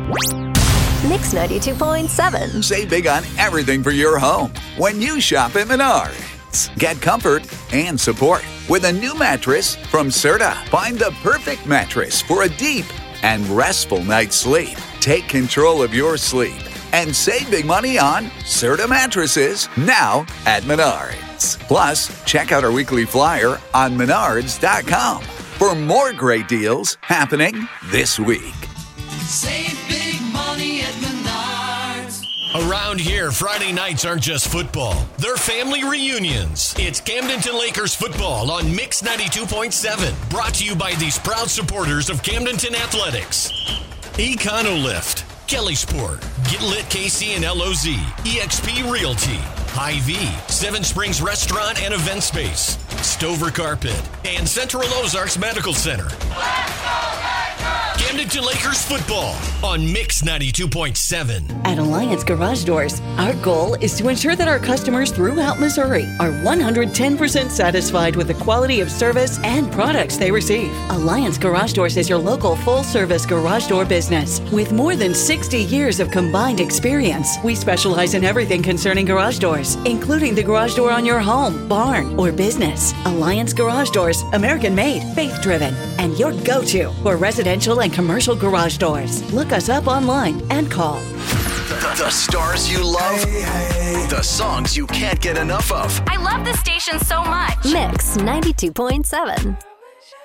Mix 92.7. Save big on everything for your home when you shop at Menards. Get comfort and support with a new mattress from Serta. Find the perfect mattress for a deep and restful night's sleep. Take control of your sleep and save big money on Serta mattresses now at Menards. Plus, check out our weekly flyer on menards.com for more great deals happening this week. Save big money at Menards. Around here, Friday nights aren't just football. They're family reunions. It's Camdenton Lakers football on Mix 92.7. Brought to you by these proud supporters of Camdenton Athletics. Econolift, Kelly Sport, Get Lit KC and LOZ, EXP Realty, Hy-Vee, Seven Springs Restaurant and Event Space, Stover Carpet, and Central Ozarks Medical Center. Camdenton Lakers football on Mix 92.7. At Alliance Garage Doors, our goal is to ensure that our customers throughout Missouri are 110% satisfied with the quality of service and products they receive. Alliance Garage Doors is your local full-service garage door business. With more than 60 years of combined experience, we specialize in everything concerning garage doors, including the garage door on your home, barn, or business. Alliance Garage Doors, American-made, faith-driven, and your go-to for residential and commercial garage doors. Look us up online and call. The stars you love, the songs you can't get enough of. I love this station so much. Mix 92.7.